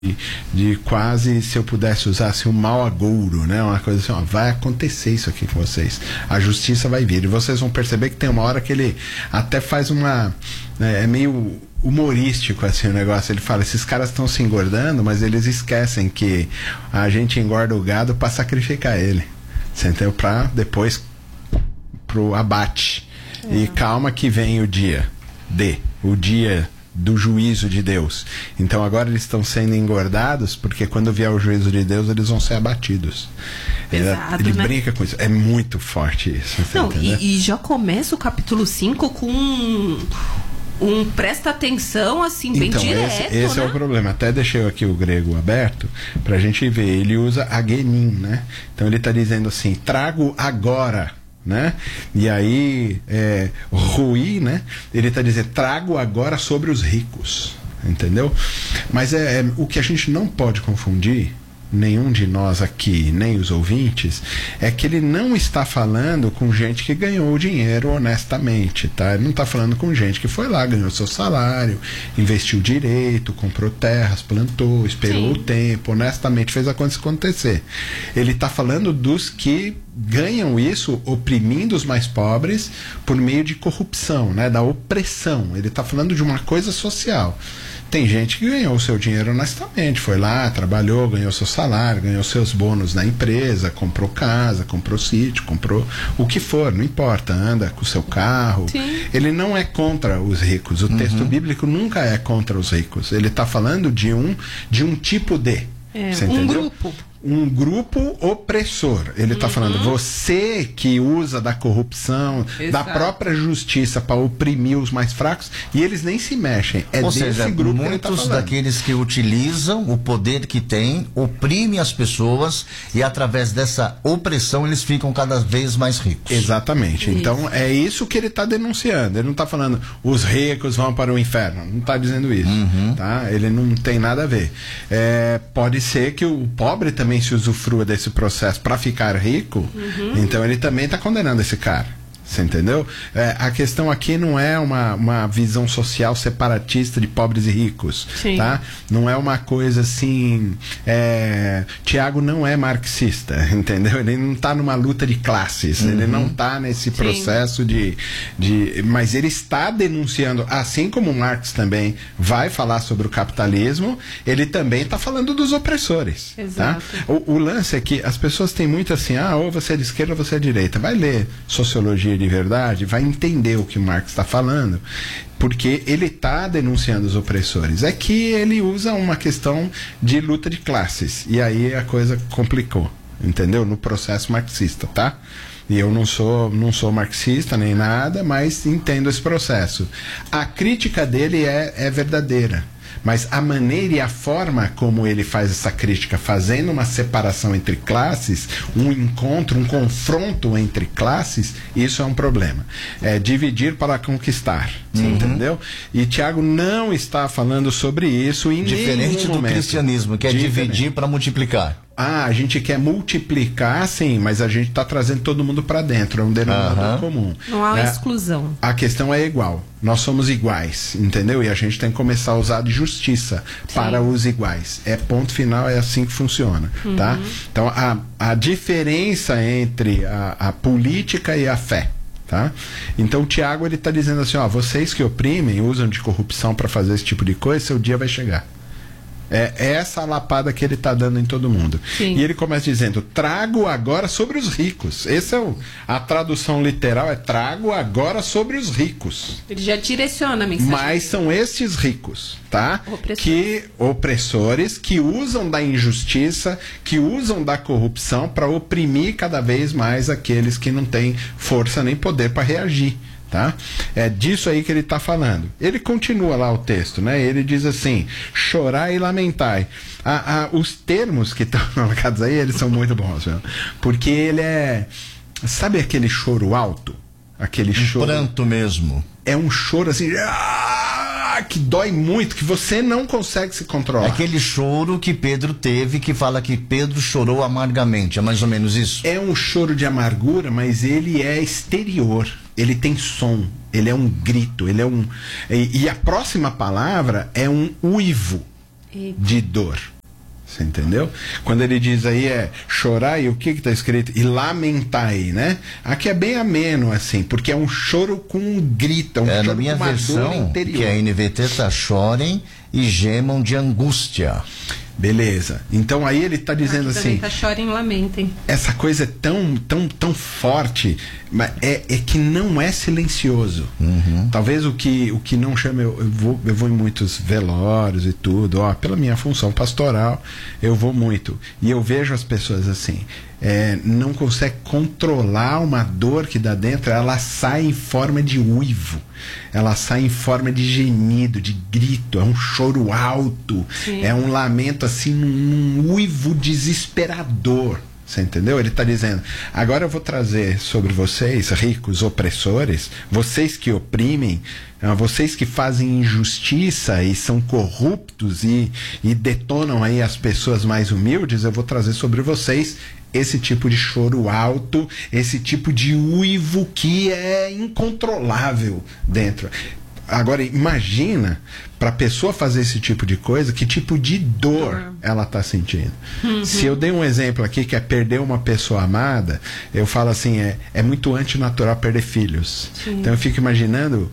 de quase, se eu pudesse usar assim, um mau agouro, né? Uma coisa assim, ó, vai acontecer isso aqui com vocês, a justiça vai vir, e vocês vão perceber que tem uma hora que ele até faz uma, é meio humorístico assim o negócio, ele fala, esses caras estão se engordando, mas eles esquecem que a gente engorda o gado para sacrificar ele, você entendeu? Para depois pro abate, e calma que vem o dia do juízo de Deus. Então agora eles estão sendo engordados, porque quando vier o juízo de Deus eles vão ser abatidos. Exato, ele né? brinca com isso. É muito forte isso. Não, e já começa o capítulo 5 com um presta atenção assim, bem então, direto, esse né? é o problema. Até deixei aqui o grego aberto pra gente ver. Ele usa agenin, né? Então ele tá dizendo assim, trago agora, né? E aí Rui, né? Ele está dizendo, trago agora sobre os ricos, entendeu? Mas o que a gente não pode confundir, nenhum de nós aqui, nem os ouvintes, é que ele não está falando com gente que ganhou o dinheiro honestamente, tá? Ele não está falando com gente que foi lá, ganhou seu salário, investiu direito, comprou terras, plantou, esperou o tempo, honestamente fez a coisa acontecer. Ele está falando dos que ganham isso oprimindo os mais pobres por meio de corrupção, né? Da opressão. Ele está falando de uma coisa social. Tem gente que ganhou o seu dinheiro honestamente, foi lá, trabalhou, ganhou seu salário, ganhou seus bônus na empresa, comprou casa, comprou sítio, comprou o que for, não importa, anda com o seu carro. Sim. Ele não é contra os ricos, o texto bíblico nunca é contra os ricos, ele está falando de um tipo de, você entendeu? Um grupo opressor. Ele está falando, você que usa da corrupção, da própria justiça para oprimir os mais fracos, e eles nem se mexem. É Ou desse seja, grupo que ele muitos tá falando. daqueles que utilizam o poder que têm, oprimem as pessoas, e através dessa opressão eles ficam cada vez mais ricos. Exatamente. Isso. Então é isso que ele está denunciando. Ele não está falando os ricos vão para o inferno. Não está dizendo isso. Tá? Ele não tem nada a ver. Pode ser que o pobre também se usufrua desse processo para ficar rico, então ele também está condenando esse cara. Você entendeu? A questão aqui não é uma visão social separatista de pobres e ricos. Sim. Tá? Não é uma coisa assim. Tiago não é marxista, entendeu? Ele não está numa luta de classes, ele não está nesse processo de. Mas ele está denunciando, assim como Marx também vai falar sobre o capitalismo, ele também está falando dos opressores. Exato. Tá? O lance é que as pessoas têm muito assim, ou você é de esquerda ou você é de direita. Vai ler sociologia de verdade, vai entender o que Marx está falando, porque ele está denunciando os opressores. É que ele usa uma questão de luta de classes, e aí a coisa complicou, entendeu? No processo marxista, tá? E eu não sou marxista nem nada, mas entendo esse processo. A crítica dele é verdadeira, mas a maneira e a forma como ele faz essa crítica, fazendo uma separação entre classes, um encontro, um confronto entre classes, isso é um problema. É dividir para conquistar, entendeu? E Tiago não está falando sobre isso em Diferente nenhum do momento. cristianismo, que é dividir para multiplicar. A gente quer multiplicar, sim, mas a gente está trazendo todo mundo para dentro, é um denominador comum. Não há exclusão. A questão é igual, nós somos iguais, entendeu? E a gente tem que começar a usar de justiça para os iguais. Ponto final, é assim que funciona, tá? Então, a diferença entre a política e a fé. Tá? Então o Tiago ele está dizendo assim, vocês que oprimem, usam de corrupção para fazer esse tipo de coisa, seu dia vai chegar. É essa a lapada que ele está dando em todo mundo. Sim. E ele começa dizendo, trago agora sobre os ricos. Essa é a tradução literal, trago agora sobre os ricos. Ele já direciona a mensagem. Mas são estes ricos, tá? Opressores que usam da injustiça, que usam da corrupção para oprimir cada vez mais aqueles que não têm força nem poder para reagir. Tá? É disso aí que ele está falando. Ele continua lá o texto, né? Ele diz assim, chorai e lamentai. Os termos que estão colocados aí, eles são muito bons, viu? Porque ele sabe aquele choro alto? Aquele choro... pranto mesmo. É um choro assim... que dói muito, que você não consegue se controlar. Aquele choro que Pedro teve, que fala que Pedro chorou amargamente, é mais ou menos isso? É um choro de amargura, mas ele é exterior. Ele tem som, ele é um grito, ele é um... E a próxima palavra é um uivo, de dor. Você entendeu? Quando ele diz aí chorar, e o que está escrito? E lamentai, né? Aqui é bem ameno, assim, porque é um choro com um grito, um choro na minha com uma versão, dor interior. que é a NVT, tá, chorem e gemam de angústia. Beleza. Então aí ele está dizendo aqui assim... Tá chorem, lamentem. Essa coisa é tão forte, mas é que não é silencioso. Talvez o que não chama... Eu vou em muitos velórios e tudo. Pela minha função pastoral, eu vou muito. E eu vejo as pessoas assim... não consegue controlar uma dor que dá dentro, ela sai em forma de uivo, ela sai em forma de gemido, de grito, é um choro alto. Sim. É um lamento assim, um uivo desesperador. Você entendeu? Ele está dizendo, agora eu vou trazer sobre vocês, ricos opressores, vocês que oprimem, vocês que fazem injustiça e são corruptos e detonam aí as pessoas mais humildes, eu vou trazer sobre vocês esse tipo de choro alto, esse tipo de uivo que é incontrolável dentro. Agora, imagina, para a pessoa fazer esse tipo de coisa, que tipo de dor ela está sentindo. Se eu dei um exemplo aqui, que é perder uma pessoa amada, eu falo assim, é muito antinatural perder filhos. Sim. Então eu fico imaginando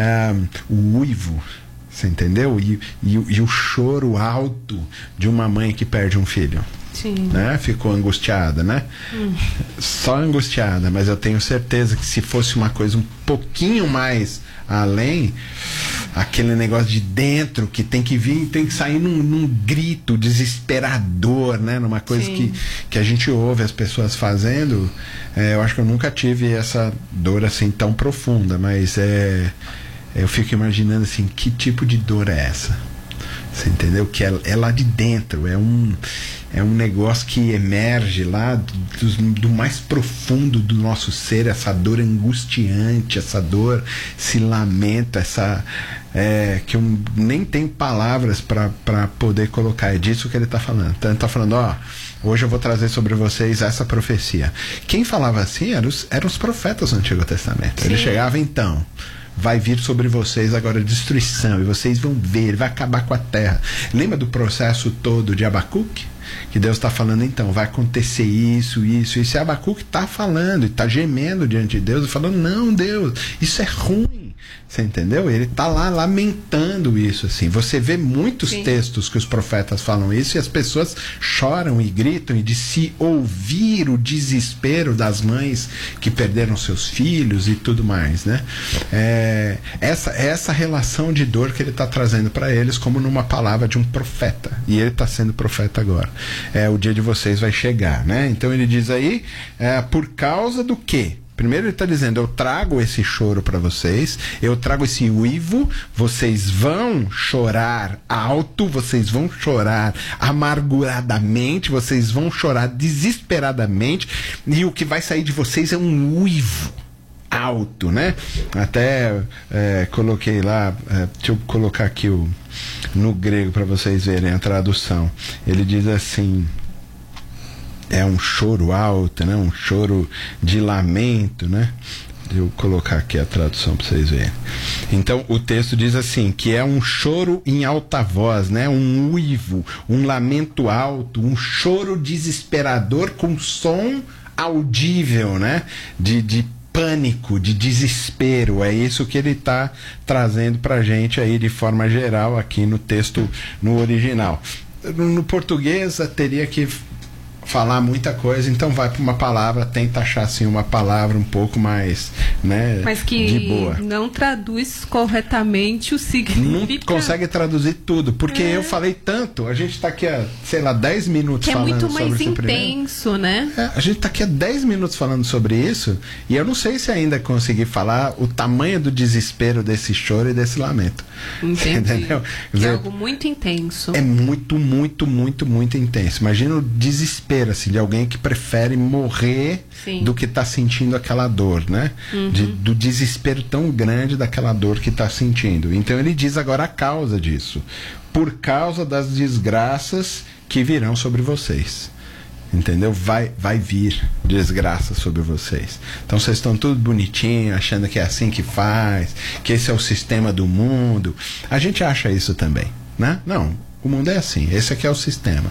o uivo, você entendeu? E o choro alto de uma mãe que perde um filho. Sim. Né? Ficou angustiada, né? Só angustiada, mas eu tenho certeza que se fosse uma coisa um pouquinho mais além, aquele negócio de dentro que tem que vir, tem que sair num grito desesperador, né? Numa coisa que a gente ouve as pessoas fazendo. Eu acho que eu nunca tive essa dor assim tão profunda, mas eu fico imaginando assim, que tipo de dor é essa? Você entendeu? Que é lá de dentro, é um negócio que emerge lá do mais profundo do nosso ser, essa dor angustiante, essa dor, esse lamento, que eu nem tenho palavras para poder colocar. É disso que ele está falando. Então ele está falando, hoje eu vou trazer sobre vocês essa profecia. Quem falava assim eram os profetas do Antigo Testamento. Sim. Ele chegava então... vai vir sobre vocês agora destruição, e vocês vão ver, vai acabar com a terra. Lembra do processo todo de Abacuque? Que Deus está falando, então, vai acontecer isso. E Abacuque está falando, e está gemendo diante de Deus, e falando, não, Deus, isso é ruim. Você entendeu? Ele está lá lamentando isso, assim. Você vê muitos textos que os profetas falam isso, e as pessoas choram e gritam, e de se ouvir o desespero das mães que perderam seus filhos e tudo mais, né? Essa relação de dor que ele está trazendo para eles como numa palavra de um profeta. E ele está sendo profeta agora. O dia de vocês vai chegar, né? Então ele diz aí, por causa do quê? Primeiro ele está dizendo, eu trago esse choro para vocês, eu trago esse uivo, vocês vão chorar alto, vocês vão chorar amarguradamente, vocês vão chorar desesperadamente, e o que vai sair de vocês é um uivo alto, né? Até coloquei lá, deixa eu colocar aqui no grego para vocês verem a tradução. Ele diz assim... é um choro alto, né? Um choro de lamento, né? Deixa eu colocar aqui a tradução para vocês verem. Então o texto diz assim, que é um choro em alta voz, né? Um uivo, um lamento alto, um choro desesperador com som audível, né? De pânico, de desespero. É isso que ele está trazendo para a gente aí de forma geral aqui no texto, no original. No português teria que falar muita coisa, então vai para uma palavra, tenta achar assim uma palavra um pouco mais, né, mas que de boa. Não traduz corretamente o significado. Não consegue traduzir tudo, porque eu falei tanto, a gente está aqui há, sei lá, 10 minutos que falando sobre isso. É muito mais primeiro. intenso, né? A gente está aqui há 10 minutos falando sobre isso, e eu não sei se ainda consegui falar o tamanho do desespero desse choro e desse lamento. Entendi. Entendeu? É algo muito intenso. É muito, muito, muito, muito intenso. Imagina o desespero assim, de alguém que prefere morrer do que está sentindo aquela dor, né? Do desespero tão grande daquela dor que está sentindo. Então ele diz agora a causa disso. Por causa das desgraças que virão sobre vocês. Entendeu? Vai vir desgraça sobre vocês. Então vocês estão tudo bonitinho, achando que é assim que faz, que esse é o sistema do mundo. A gente acha isso também, né? Não. O mundo é assim, esse aqui é o sistema.